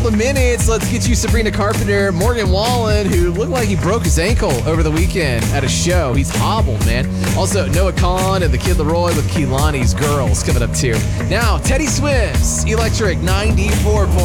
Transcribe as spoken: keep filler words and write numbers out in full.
of minutes, let's get you Sabrina Carpenter, Morgan Wallen, who looked like he broke his ankle over the weekend at a show. He's hobbled, man. Also, Noah Kahan and the Kid Leroy with Kehlani's Girls coming up too. Now, Teddy Swims, Electric ninety-four point